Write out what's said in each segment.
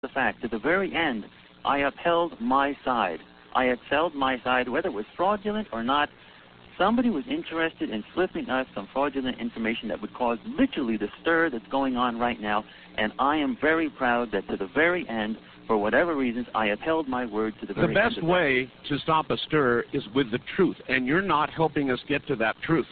the fact, to the very end, I upheld my side. I upheld my side, whether it was fraudulent or not. Somebody was interested in slipping us some fraudulent information that would cause literally the stir that's going on right now, and I am very proud that to the very end, for whatever reasons, I upheld my word to the very end. The best way to stop a stir is with the truth, and you're not helping us get to that truth.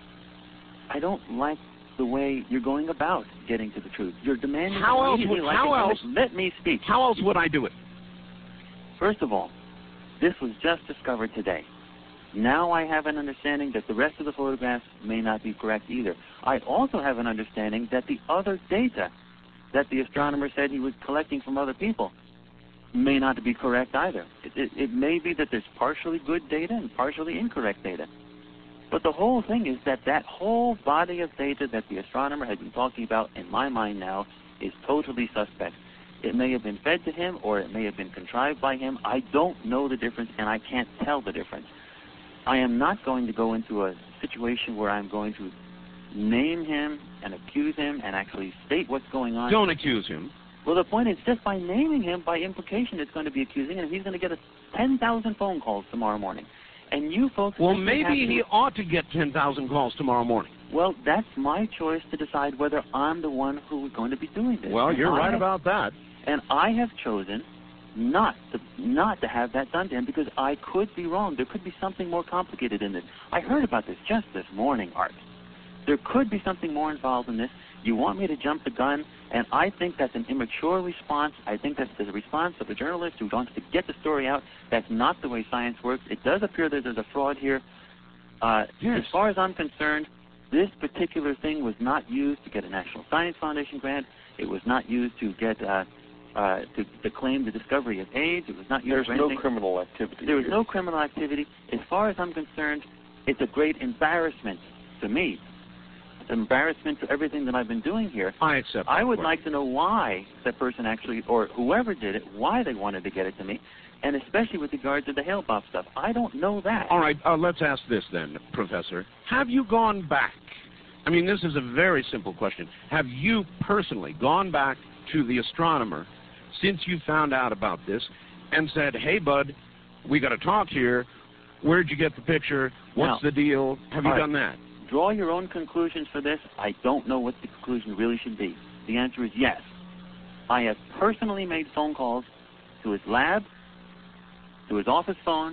I don't like the way you're going about getting to the truth. You're demanding... Let me speak. How else would I do it? First of all, this was just discovered today. Now I have an understanding that the rest of the photographs may not be correct either. I also have an understanding that the other data that the astronomer said he was collecting from other people may not be correct either. It may be that there's partially good data and partially incorrect data. But the whole thing is that that whole body of data that the astronomer has been talking about, in my mind now, is totally suspect. It may have been fed to him or it may have been contrived by him. I don't know the difference and I can't tell the difference. I am not going to go into a situation where I'm going to name him and accuse him and actually state what's going on. Don't accuse him. Well, the point is, just by naming him, by implication, it's going to be accusing, and he's going to get 10,000 phone calls tomorrow morning. And you folks... Well, maybe he ought to get 10,000 calls tomorrow morning. Well, that's my choice to decide whether I'm the one who is going to be doing this. Well, you're right about that. And I have chosen not to have that done to him because I could be wrong. There could be something more complicated in this. I heard about this just this morning, Art. There could be something more involved in this. You want me to jump the gun, and I think that's an immature response. I think that's the response of a journalist who wants to get the story out. That's not the way science works. It does appear that there's a fraud here. Yes. As far as I'm concerned, this particular thing was not used to get a National Science Foundation grant. It was not used to get to claim the discovery of AIDS. It was not used for anything. There's no criminal activity. There was no criminal activity. As far as I'm concerned, it's a great embarrassment to me. It's an embarrassment to everything that I've been doing here. I accept that. I would like to know why that person actually, or whoever did it, why they wanted to get it to me, and especially with regard to the Hale-Bopp stuff. I don't know that. All right, let's ask this then, Professor. Have you gone back? I mean, this is a very simple question. Have you personally gone back to the astronomer since you found out about this and said, hey, bud, we got to talk here. Where'd you get the picture? What's the deal? Have you done that? Draw your own conclusions for this. I don't know what the conclusion really should be. The answer is yes. I have personally made phone calls to his lab, to his office phone,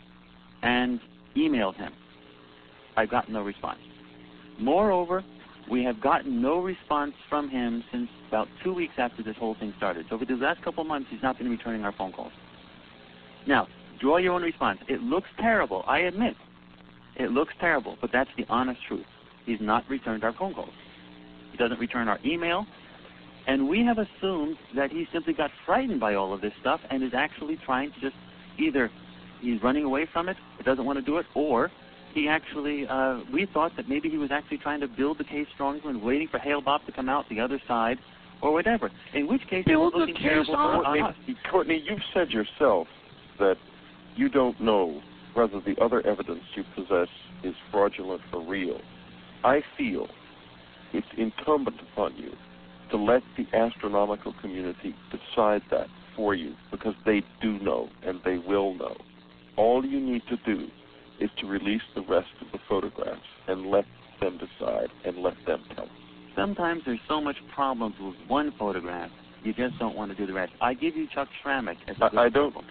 and emailed him. I've gotten no response. Moreover, we have gotten no response from him since about 2 weeks after this whole thing started. So for the last couple of months, he's not been returning our phone calls. Now, draw your own response. It looks terrible, I admit. It looks terrible, but that's the honest truth. He's not returned our phone calls. He doesn't return our email. And we have assumed that he simply got frightened by all of this stuff and is actually trying to just either he's running away from it, or doesn't want to do it, or he actually, we thought that maybe he was actually trying to build the case stronger and waiting for Hale-Bopp to come out the other side, or whatever. In which case, it was looking terrible for us. Courtney, you've said yourself that you don't know whether the other evidence you possess is fraudulent or real. I feel it's incumbent upon you to let the astronomical community decide that for you, because they do know and they will know. All you need to do is to release the rest of the photographs and let them decide and let them tell. Sometimes there's so much problems with one photograph, you just don't want to do the rest. I give you Chuck Schrammick as an example.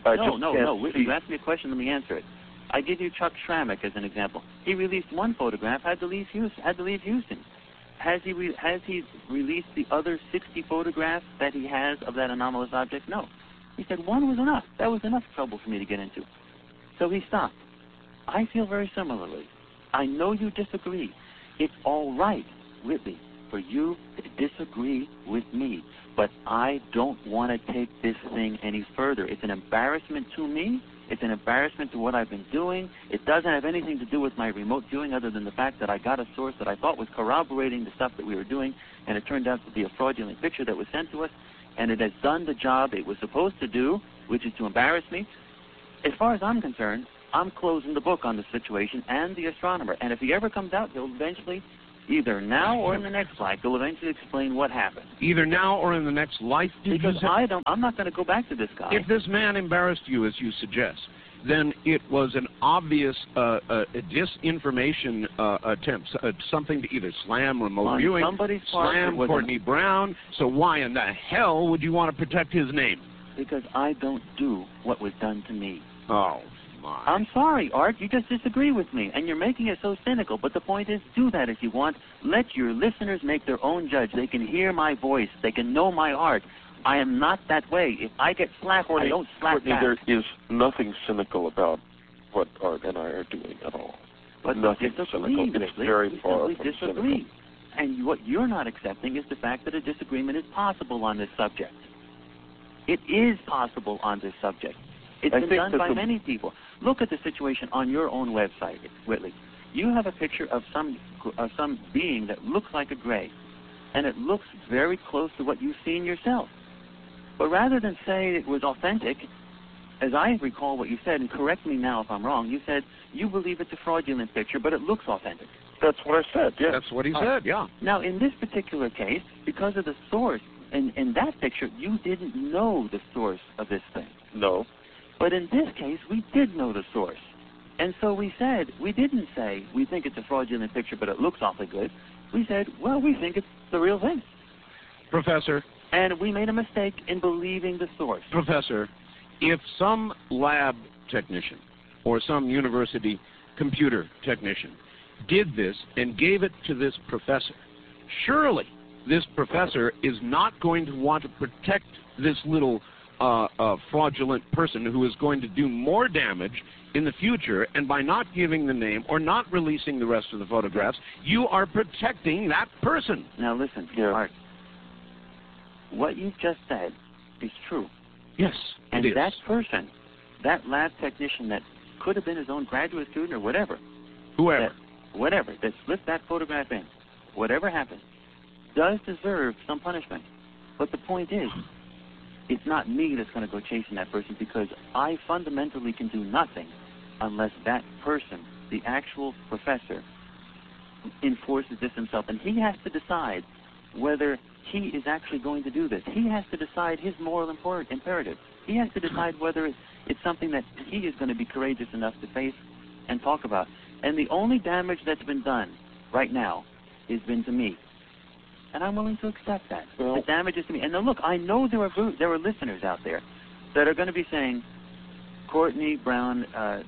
You asked me a question, let me answer it. I give you Chuck Schrammick as an example. He released one photograph, had to leave Houston. Has he released the other 60 photographs that he has of that anomalous object? No. He said one was enough. That was enough trouble for me to get into. So he stopped. I feel very similarly. I know you disagree. It's all right, Whitley, for you to disagree with me. But I don't want to take this thing any further. It's an embarrassment to me. It's an embarrassment to what I've been doing. It doesn't have anything to do with my remote viewing other than the fact that I got a source that I thought was corroborating the stuff that we were doing, and it turned out to be a fraudulent picture that was sent to us, and it has done the job it was supposed to do, which is to embarrass me. As far as I'm concerned, I'm closing the book on the situation and the astronomer, and if he ever comes out, he'll eventually Either now or in the next life, they'll eventually explain what happened. Either now or in the next life? Because I'm not going to go back to this guy. If this man embarrassed you, as you suggest, then it was an obvious disinformation attempt, something to either slam remote viewing, slam Courtney Brown. So why in the hell would you want to protect his name? Because I don't do what was done to me. Oh, my. I'm sorry, Art. You just disagree with me, and you're making it so cynical. But the point is, do that if you want. Let your listeners make their own judge. They can hear my voice. They can know my heart. I am not that way. If I get slapped, I don't slap back. There is nothing cynical about what Art and I are doing at all. But nothing cynical. It's very far from cynical. And what you're not accepting is the fact that a disagreement is possible on this subject. It is possible on this subject. It's been done by many people. Look at the situation on your own website, Whitley. You have a picture of some being that looks like a gray, and it looks very close to what you've seen yourself. But rather than say it was authentic, as I recall what you said, and correct me now if I'm wrong, you said you believe it's a fraudulent picture, but it looks authentic. That's what I said, yeah. That's what he said, yeah. Now, in this particular case, because of the source, in that picture, you didn't know the source of this thing. No. But in this case, we did know the source. And so we didn't say, we think it's a fraudulent picture, but it looks awfully good. We said, well, we think it's the real thing. Professor. And we made a mistake in believing the source. Professor, if some lab technician or some university computer technician did this and gave it to this professor, surely this professor is not going to want to protect this little fraudulent person who is going to do more damage in the future, and by not giving the name or not releasing the rest of the photographs, you are protecting that person. Now listen, Art, what you've just said is true. Yes, and it is. That person, that lab technician that could have been his own graduate student or whatever, that slipped that photograph in, whatever happened, does deserve some punishment. But the point is, it's not me that's going to go chasing that person, because I fundamentally can do nothing unless that person, the actual professor, enforces this himself. And he has to decide whether he is actually going to do this. He has to decide his moral imperative. He has to decide whether it's something that he is going to be courageous enough to face and talk about. And the only damage that's been done right now has been to me. And I'm willing to accept that. The damage is to me. And now look, I know there are listeners out there that are going to be saying, Courtney Brown,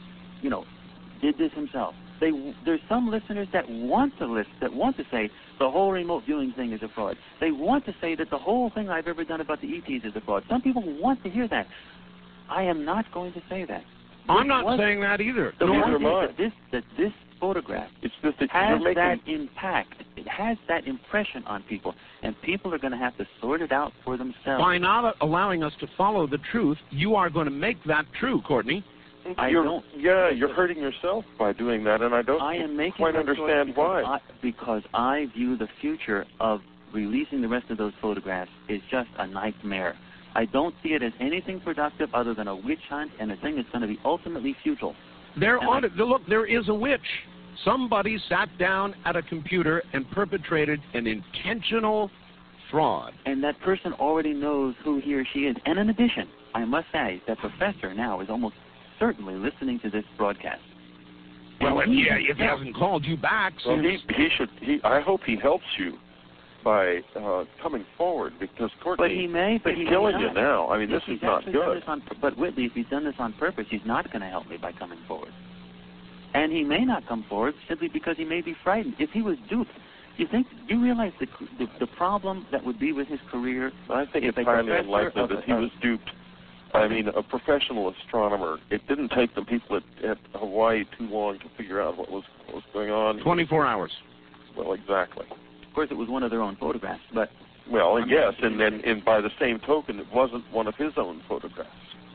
did this himself. There's some listeners that want to say the whole remote viewing thing is a fraud. They want to say that the whole thing I've ever done about the ETs is a fraud. Some people want to hear that. I am not going to say that. I'm not saying that either. The point is that this photograph has that impact. It has that impression on people, and people are going to have to sort it out for themselves. By not allowing us to follow the truth, you are going to make that true, Courtney. You're hurting yourself by doing that, and I don't quite understand why. Because I view the future of releasing the rest of those photographs is just a nightmare. I don't see it as anything productive other than a witch hunt and a thing that's going to be ultimately futile. Look, there is a witch. Somebody sat down at a computer and perpetrated an intentional fraud. And that person already knows who he or she is. And in addition, I must say that professor now is almost certainly listening to this broadcast. Well, if he hasn't called you back, well, I hope he helps you by coming forward, because Courtney, he's killing you now. I mean, this is not good. But Whitley, if he's done this on purpose, he's not going to help me by coming forward. And he may not come forward simply because he may be frightened. If he was duped, you realize the problem that would be with his career? I think it's highly unlikely that he was duped. I mean, a professional astronomer. It didn't take the people at Hawaii too long to figure out what was going on. 24 hours. Well, exactly. Of course, it was one of their own photographs, but... Well, yes, and by the same token, it wasn't one of his own photographs.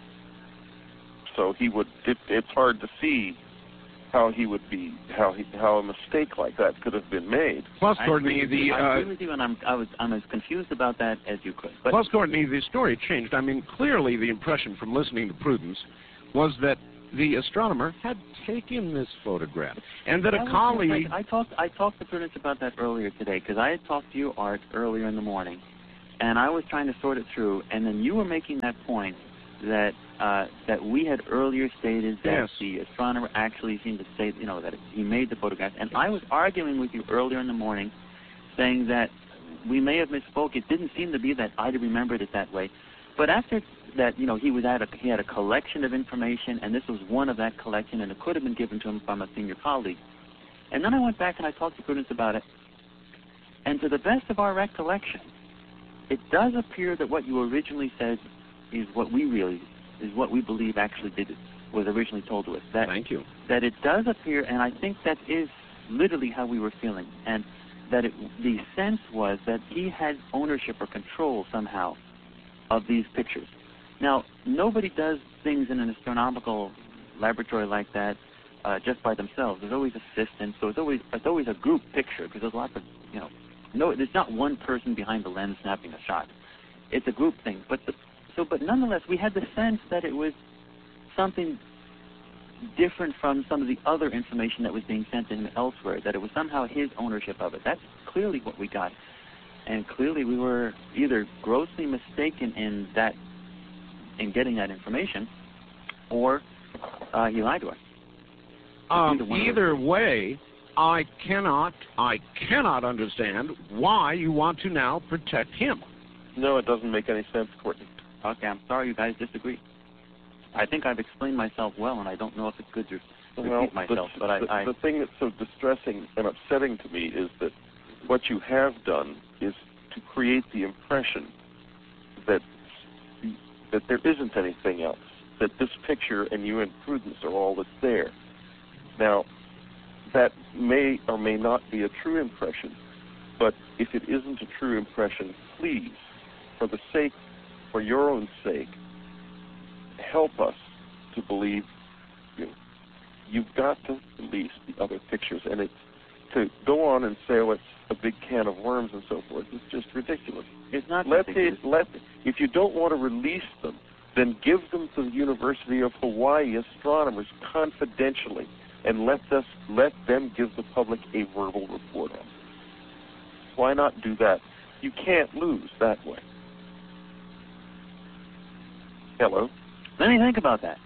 So it's hard to see how a mistake like that could have been made. Plus, Courtney, I agree with you, and I'm as confused about that as you could. Plus, Courtney, the story changed. I mean, clearly the impression from listening to Prudence was that the astronomer had taken this photograph, and that a colleague... I talked to Prudence about that earlier today, because I had talked to you, Art, earlier in the morning, and I was trying to sort it through, and then you were making that point that that we had earlier stated that yes. the astronomer actually seemed to say, you know, that he made the photograph, and I was arguing with you earlier in the morning, saying that we may have misspoke. It didn't seem to be that I remembered it that way, but after that, you know, he had a collection of information, and this was one of that collection, and it could have been given to him from a senior colleague. And then I went back and I talked to Prudence about it, and to the best of our recollection, it does appear that what you originally said is what we believe actually was originally told to us. That, thank you. That it does appear, and I think that is literally how we were feeling, and that the sense was that he had ownership or control somehow of these pictures. Now, nobody does things in an astronomical laboratory like that just by themselves. There's always assistants, so it's always a group picture, because there's lots of, you know, there's not one person behind the lens snapping a shot. It's a group thing. But nonetheless, we had the sense that it was something different from some of the other information that was being sent to him elsewhere, that it was somehow his ownership of it. That's clearly what we got. And clearly we were either grossly mistaken in getting that information, or he lied to us. Either way, I cannot understand why you want to now protect him. No, it doesn't make any sense, Courtney. Okay, I'm sorry you guys disagree. I think I've explained myself well, and I don't know if it's good to repeat myself. The thing that's so distressing and upsetting to me is that what you have done is to create the impression that there isn't anything else, that this picture and you and Prudence are all that's there. Now, that may or may not be a true impression, but if it isn't a true impression, please, for your own sake, help us to believe you. You've got to release the other pictures, and to go on and say, oh, it's a big can of worms and so forth, is just ridiculous. It's not ridiculous. If you don't want to release them, then give them to the University of Hawaii astronomers confidentially, and let them give the public a verbal report on it. Why not do that? You can't lose that way. Hello? Let me think about that.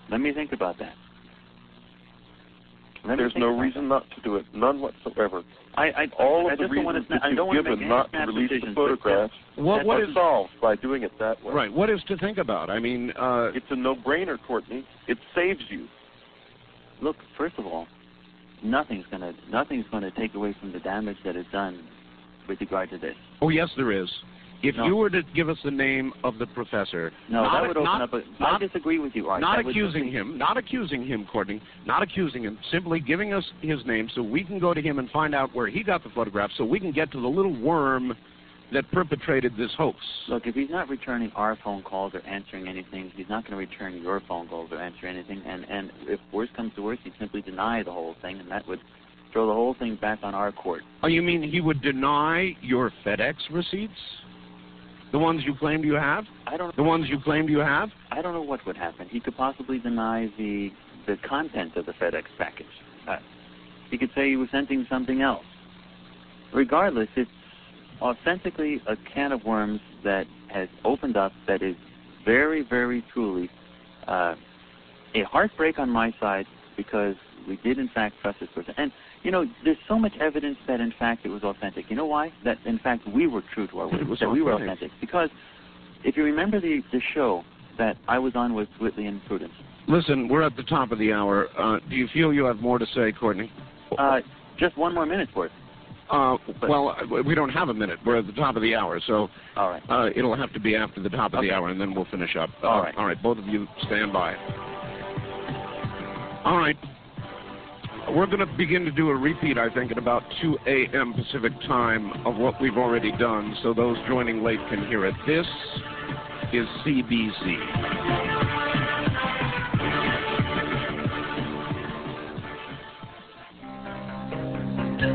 There's no reason not to do it, none whatsoever. All of the reasons that you've given not to release the photographs what is solved by doing it that way. Right. What is to think about? I mean, it's a no-brainer, Courtney. It saves you. Look, first of all, nothing's going to take away from the damage that is done with regard to this. Oh, yes, there is. If you were to give us the name of the professor... No, that would open up... I disagree with you, Art. Not accusing him, Courtney, not accusing him, simply giving us his name so we can go to him and find out where he got the photograph, so we can get to the little worm that perpetrated this hoax. Look, if he's not returning our phone calls or answering anything, he's not going to return your phone calls or answer anything, and if worse comes to worse, he'd simply deny the whole thing, and that would throw the whole thing back on our court. Oh, you mean he would deny your FedEx receipts? The ones you claimed you have? The ones you claimed you have? I don't know what would happen. He could possibly deny the content of the FedEx package. He could say he was sending something else. Regardless, it's authentically a can of worms that has opened up that is very, very truly a heartbreak on my side, because we did, in fact, trust this person. And, you know, there's so much evidence that, in fact, it was authentic. You know why? That, in fact, we were true to our word, that we were authentic. Because if you remember the show that I was on with Whitley and Prudence. Listen, we're at the top of the hour. Do you feel you have more to say, Courtney? Just one more minute's worth. Well, we don't have a minute. We're at the top of the hour, so all right. It'll have to be after the top of the hour, and then we'll finish up. All right. All right, both of you stand by. All right. We're going to begin to do a repeat, I think, at about 2 a.m. Pacific time of what we've already done, so those joining late can hear it. This is CBC.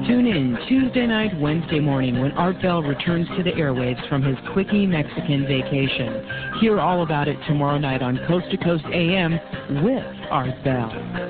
Tune in Tuesday night, Wednesday morning when Art Bell returns to the airwaves from his quickie Mexican vacation. Hear all about it tomorrow night on Coast to Coast AM with Art Bell.